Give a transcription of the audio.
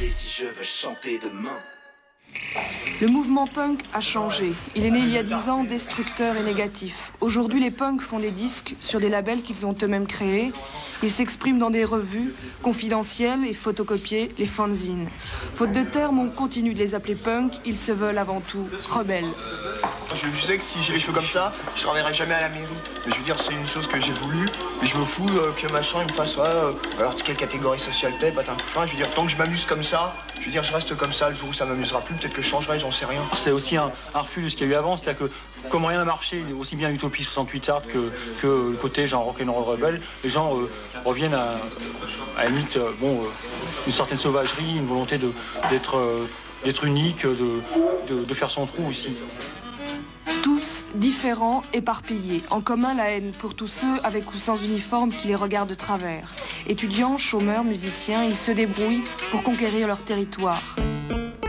m'arrêter si je veux chanter demain. Le mouvement punk a changé. Il est né il y a 10 ans, destructeur et négatif. Aujourd'hui, les punks font des disques sur des labels qu'ils ont eux-mêmes créés. Ils s'expriment dans des revues confidentielles et photocopiées, les fanzines. Faute de termes, on continue de les appeler punk. Ils se veulent avant tout rebelles. Je sais que si j'ai les cheveux comme ça, je ne travaillerai jamais à la mairie. Mais je veux dire, c'est une chose que j'ai voulu. Et je me fous que machin, il me fasse alors quelle catégorie sociale t'es, bah t'as un coup de fin. Je veux dire, tant que je m'amuse comme ça, je veux dire, je reste comme ça. Le jour où ça m'amusera plus, peut-être que je changerai, j'en sais rien. C'est aussi un refus de ce qu'il y a eu avant, c'est-à-dire que comme rien n'a marché, aussi bien Utopie 68 Art que le côté genre rock'n'roll rebelle, les gens reviennent à la limite, une certaine sauvagerie, une volonté d'être unique, de faire son trou aussi. Tous différents, éparpillés. En commun, la haine pour tous ceux avec ou sans uniforme qui les regardent de travers. Étudiants, chômeurs, musiciens, ils se débrouillent pour conquérir leur territoire.